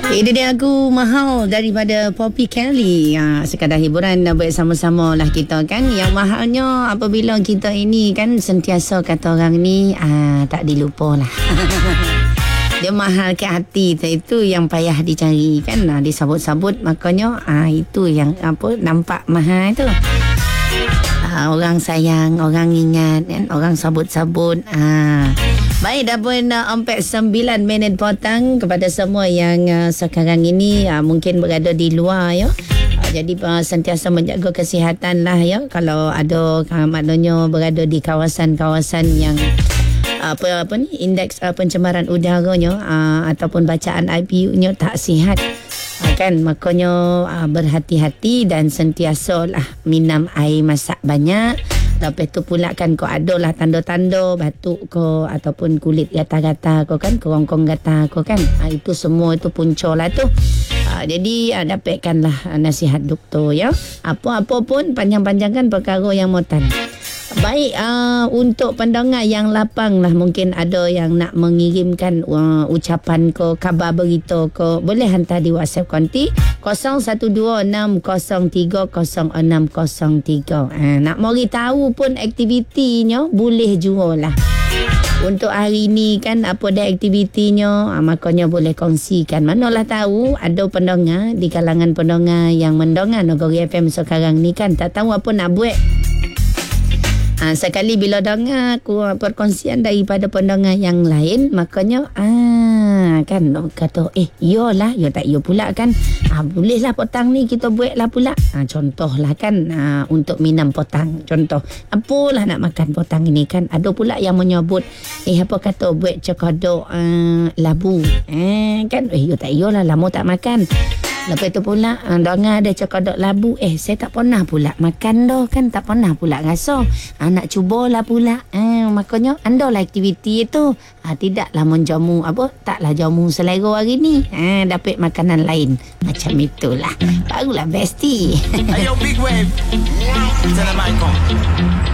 Ini dia lagu Mahal daripada Poppy Kelly. Sekadar hiburan bersama-sama lah kita kan. Yang mahalnya apabila kita ini kan sentiasa kata orang ni tak dilupa lah. Dia mahal ke hati itu yang payah dicari kan. Disabut-sabut makanya itu yang apa nampak mahal tu. Orang sayang, orang ingat kan, orang sabut-sabut. Baik, dah pun 9 minit petang kepada semua yang sekarang ini mungkin berada di luar ya. Jadi sentiasa menjaga kesihatan lah ya. Kalau ada maknanya berada di kawasan-kawasan yang apa ni indeks pencemaran udaranya ataupun bacaan IPU-nya tak sihat. Kan makanya berhati-hati dan sentiasa lah minum air masak banyak. Lepas tu pula kan kau ada lah tanda-tanda batuk kau ataupun kulit gatal-gatal kau kan, kerongkong gatal kau kan. Itu semua itu punca lah tu. Jadi dapatkanlah nasihat doktor ya. Apa-apa pun panjang-panjangkan perkara yang mutan. Baik, untuk pendengar yang lapang lah, mungkin ada yang nak mengirimkan ucapan ke, khabar berita ke, boleh hantar di WhatsApp konti 0126030603. Nak mari tahu pun aktivitinya boleh juga lah. Untuk hari ni kan apa dah aktivitinya, makanya boleh kongsikan. Manalah tahu ada pendengar di kalangan pendengar yang mendengar Negeri FM sekarang ni kan tak tahu apa nak buat. Sekali bila dengar perkongsian daripada pendengar yang lain, makanya kan kata yolah, yo tak yo pula kan. Bolehlah petang ni kita buatlah pula. Contohlah kan untuk minum petang. Contoh, apalah nak makan petang ini kan. Ada pula yang menyebut apa kata buat cekodok labu. Kan yo tak yolah, lama tak makan. Lepas tu pula dengar ada cekodok labu. Saya tak pernah pula makan dah kan. Tak pernah pula rasa. Nak cubalah pula. Makanya andalah aktiviti itu. Tidaklah menjamu taklah jamu selera hari ni. Dapat makanan lain. Macam itulah. Barulah bestie. Ayo Big Wave. Tell them I come.